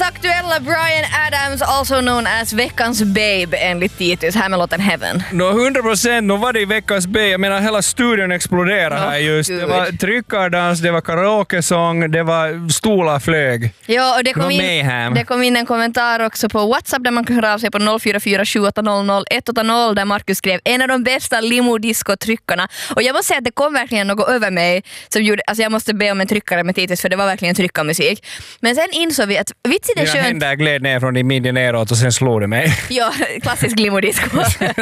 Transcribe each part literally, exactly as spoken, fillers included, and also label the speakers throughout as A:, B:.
A: aktuella Bryan Adams, also known as veckans babe enligt Titus, här med låten Heaven.
B: No hundra procent, nu var det i veckans babe. Jag menar, hela studion exploderade här just.
A: Gud.
B: Det var tryckardans, det var karaokesång, det var stolar flög.
A: Ja, och det kom,
B: No
A: in,
B: mayhem.
A: det kom in en kommentar också på WhatsApp där man kan höra av sig på noll fyra fyra sju åtta noll noll ett åtta noll där Marcus skrev en av de bästa limodisco-tryckarna. Och jag måste säga att det kom verkligen något över mig som gjorde, alltså jag måste be om en tryckare med Titus för det var verkligen tryckarmusik. Men sen insåg vi att vitsigt är
B: Mina
A: skönt.
B: händer gled ner från din midje neråt och sen slog det mig.
A: Ja, klassisk limodisco.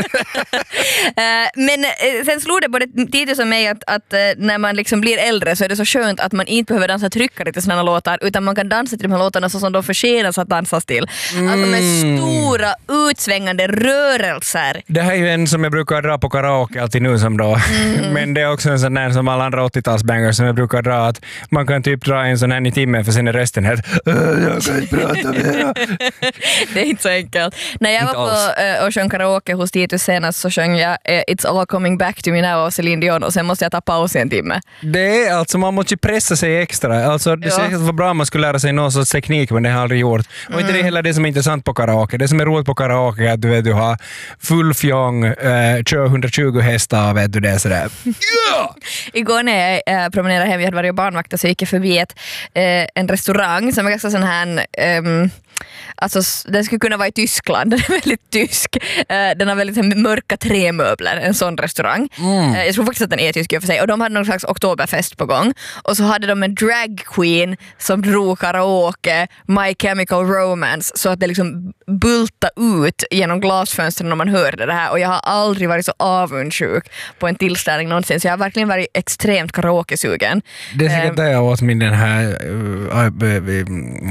A: Eh, Men eh, sen slog det både Titus och mig att, att eh, när man liksom blir äldre så är det så skönt att man inte behöver dansa tryckare till sådana låtar utan man kan dansa till de här låtarna så som de förtjänas att dansas till. Mm. Alltså med stora utsvängande rörelser.
B: Det här är ju en som jag brukar dra på karaoke alltid nu som då. Mm. Men det är också en sån där som alla andra åttiotalsbangers som jag brukar dra att man kan typ dra en sån här i timmen för sen är resten här. Jag kan inte prata mer.
A: Det är inte så enkelt. När jag var på uh, och sjöng karaoke hos Titus senast så sjöng jag uh, It's all coming back to me now av Celine Dion och sen måste jag ta paus i en timme.
B: Det är alltså, man måste pressa sig extra. Alltså det
A: ja.
B: säkert var bra om man skulle lära sig någon sorts teknik men det har jag aldrig gjort. Och mm. inte det är heller det som är intressant på karaoke. Det som är roligt på karaoke är att du, vet, du har full fjong, uh, kör hundratjugo hästar och vet du det är sådär. Yeah!
A: Igår när jag äh, promenerade hem, jag hade varit barnvakt så gick jag förbi ett, äh, en restaurang som är ganska sån här ähm, alltså den skulle kunna vara i Tyskland, den är väldigt tysk. Äh, den har väldigt här, mörka trämöbler, en sån restaurang. Mm. Äh, jag tror faktiskt att den är tysk för sig. Och de hade någon slags oktoberfest på gång. Och så hade de en drag queen som drog karaoke, My Chemical Romance, så att det liksom bulta ut genom glasfönstren när man hörde det här. Och jag har aldrig varit så avundsjuk på en tillställning någonsin. Så jag har verkligen varit extremt karaoke-sugen.
B: Det är säkert där jag åt min den här... Uh, uh, uh,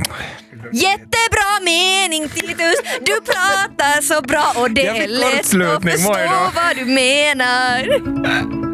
A: Jättebra mening Titus, du pratar så bra och det är lätt att förstå vad du menar.